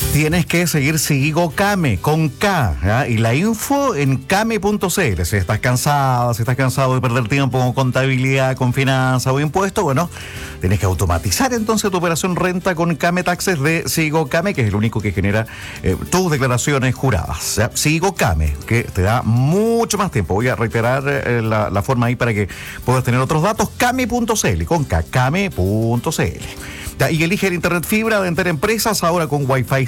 Tienes que seguir Sigo Kame con K, ¿ya? Y la info en kame.cl. Si estás cansado de perder tiempo con contabilidad, con finanzas o impuestos, bueno, tienes que automatizar entonces tu operación renta con Kame Taxes de Sigo Kame, que es el único que genera tus declaraciones juradas, ¿ya? Sigo Kame, que te da mucho más tiempo. Voy a reiterar la forma ahí para que puedas tener otros datos. Kame.cl, con K, kame.cl. Y elige el internet fibra de Entel Empresas ahora con Wi-Fi